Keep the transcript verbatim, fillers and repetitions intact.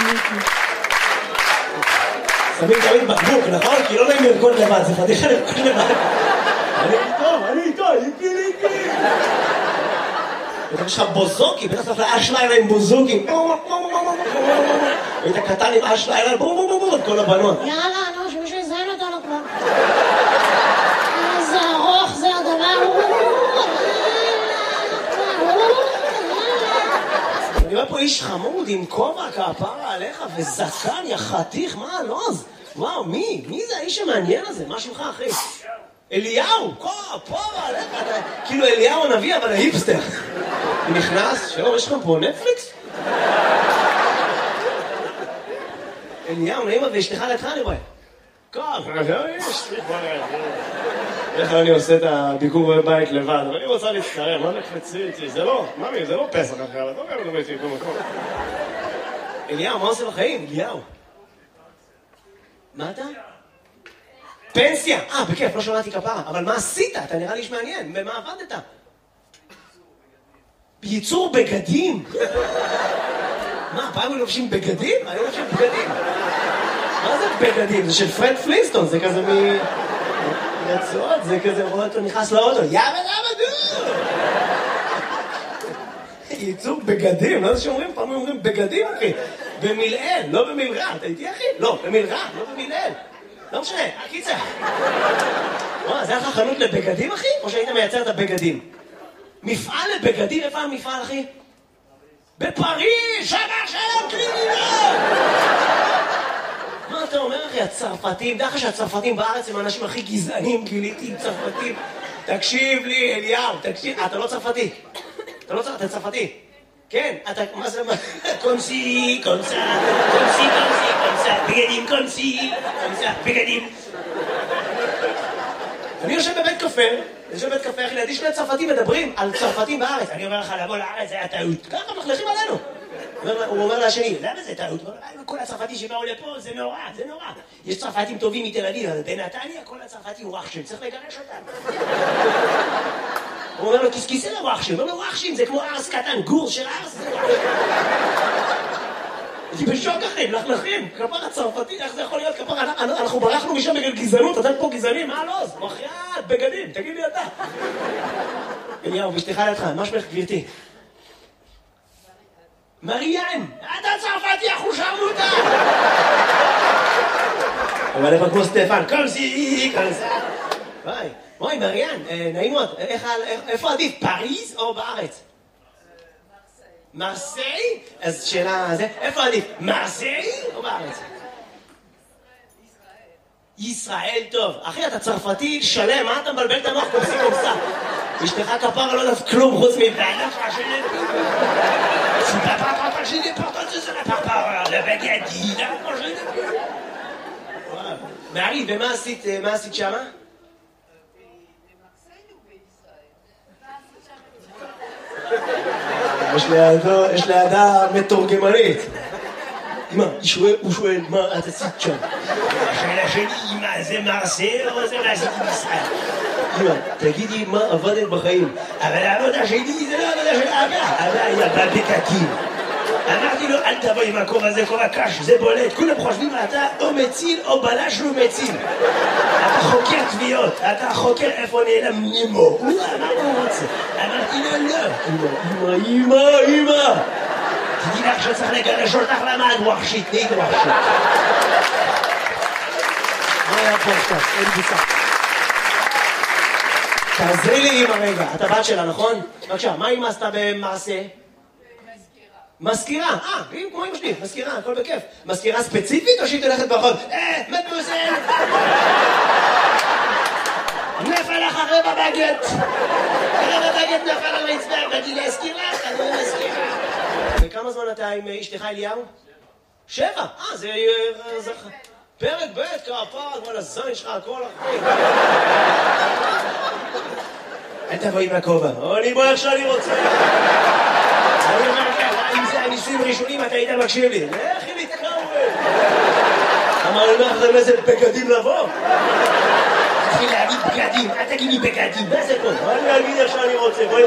שמים תמיד בקבוק, נכון? כי לא נעים לרקוד לבד, זה פדיחה לרקוד לבד. אני איתו, אני איתו, איתי, איתי. בטח יש לך בוזוקי, בטח צריך לאש לילה עם בוזוקים. היית קטן עם אש לילה, בום בום בום בום, כל הבנות. יאללה, נו, שמישהו יזיין אותנו כבר. איזה ארוך זה הדבר. אני רואה פה איש חמוד עם כובע כפרה עליך וזקן, יא חתיך, מה הלוז? וואו, מי? מי זה האיש המעניין הזה? מה שמך, אחי? אליהו, כפרה עליך, כאילו אליהו הנביא, אבל ההיפסטר. הוא נכנס, שלום, יש לכם פה נטפליקס? אליהו, נעים ואשתך לידך אני רואה. כפרה, יש לי כבר... איך אני עושה את הביקור בבית לבד, אבל אני רוצה להצטרם, מה נקפצי איתי? זה לא, ממי, זה לא פסח אחר, אתה לא מדבר איתי במקום. אליהו, מה עושה בחיים? אליהו. מה אתה? פנסיה! אה, בכיף, לא שמעתי כפרה, אבל מה עשית? אתה נראה לי שמעניין, במה עבדת? בייצור בגדים? מה, פעם הם לובשים בגדים? אני לובשים בגדים. מה זה בגדים? זה של פרד פלינסטון, זה כזה מ... רצועות, זה כזה רואה אותו נכנס לאוטו, יאבא יאבא דו! ייצוג בגדים, לא זה שאומרים, פעם אומרים בגדים, אחי. במילאל, לא במילרע, אתה איתי, אחי? לא, במילרע, לא במילאל. לא משנה, הקיצה. וואו, זה היה לך חנות לבגדים, אחי? או שהיית מייצר את הבגדים? מפעל לבגדים, איפה המפעל, אחי? בפריז, שמה שלום קלינינה! מה אתה אומר, אחי? הצרפתים, דרך שהצרפתים בארץ הם האנשים הכי גזענים, גיליתי עם צרפתים. תקשיב לי, אליהו, תקשיב. אתה לא צרפתי. אתה לא צרפתי, אתה צרפתי. כן, אתה, מה זה, מה? קונסי, קונסה, קונסי, קונסי, קונסה, בגדים, קונסי, קונסה, בגדים. אני יושב בבית קפה, אני יושב בבית קפה, אחי, לידי שני צרפתים מדברים על צרפתים בארץ. אני אומר לך, לבוא לארץ, זה היה טעות. ככה מחלכים עלינו. הוא אומר לשני, למה זה טעות? כל הצרפתים שבאו לפה, זה נורא, זה נורא. יש צרפתים טובים מתל אביב, אבל בנתניה כל הצרפתים וואחשים, צריך לגרש אותם. הוא אומר לו, כיסכיסי לוואחשים, הוא אומר לו, וואחשים זה כמו ארס קטן, גור של ארס, זה וואחשים. הייתי בשוק אחרי, מלכלכים, כפר הצרפתי, איך זה יכול להיות כפר? אנחנו ברחנו משם בגלל גזענות, אתם פה גזענים, מה לא? בחייאת, בגדים, תגיד לי אתה. אליהו, ואשתך לידך, מה שמך גברתי? מריאן, אתה צרפתי, אנחנו שרמוטה! אבל איפה כמו סטפן, קומסי, קומסה. וואי, וואי, מריאן, נעים מאוד, איפה עדיף, פריז או בארץ? מרסיי? אז שאלה, איפה עדיף, מרסיי או בארץ? ישראל טוב. אחי, אתה צרפתי שלם, מה אתה מבלבל את המוח קומסי קומסה? אשתך כפרה לא יודעת כלום חוץ מבעלה פרשנית. C'est pas pas pas j'ai des portes de la papa le bagadi là moi je Marie, ומה עשית, מה עשית שמה? יש לידו, יש לידה מתורגמנית. אמא, הוא שואל, מה את עשית שם? השאלה שלי, אמא, זה מרסיי או זה מה עשית בישראל? אמא, תגידי מה עבדת בחיים. אבל העבודה שלי זה לא עבודה של אבא. אבא היה בבקקים. אמרתי לו, אל תבוא עם הקור הזה, קור הקש, זה בולט. כולם חושבים, אתה או מציל או בלש לא מציל. אתה חוקר תביעות, אתה חוקר איפה נעלם נימו. הוא אמר מה הוא רוצה. אמרתי לו, לא. אמא, אמא, אמא. תדעי לך שצריך לגרש אותך למה את ווחשית, נהיית ווחשית. מה היה פה עכשיו? אין בוצע. תעזרי לי אמא רגע, אתה בת שלה, נכון? בבקשה, מה אמא עשתה במעשה? מזכירה, אה, כמו אמא שלי, מזכירה, הכל בכיף. מזכירה ספציפית או שהיא תלכת ברחוב? אה, מדמוזל! נפל לך רבע בגט! רבע בגט נפל על רצפה, באתי להזכיר לך, אני לא מזכירה. וכמה זמן אתה עם אשתך אליהו? שבע, אה, זה... פרק ב' כפר, כל הזין שלך, הכל אחרי. אל תבוא עם הכובע, אני בוא איך שאני רוצה. אני אומר לך, אם זה הניסויים הראשונים, אתה היית מקשיב לי. לכי להתקרב. אמר לי, מה אחרי איזה בגדים לבוא? תתחיל להגיד בגדים, אל תגיד לי בגדים, מה זה פה? אני אגיד איך שאני רוצה.